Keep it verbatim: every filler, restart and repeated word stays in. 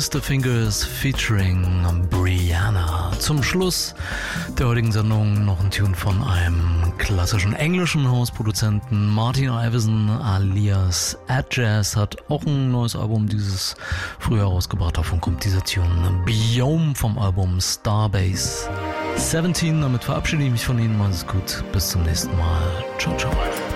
Twister Fingers featuring Brianna. Zum Schluss der heutigen Sendung noch ein Tune von einem klassischen englischen Hausproduzenten. Martin Iveson alias Adjazz hat auch ein neues Album dieses Frühjahr rausgebracht. Davon kommt dieser Tune Biome vom Album Starbase. siebzehn, damit verabschiede ich mich von Ihnen. Machen Sie es gut. Bis zum nächsten Mal. Ciao, ciao.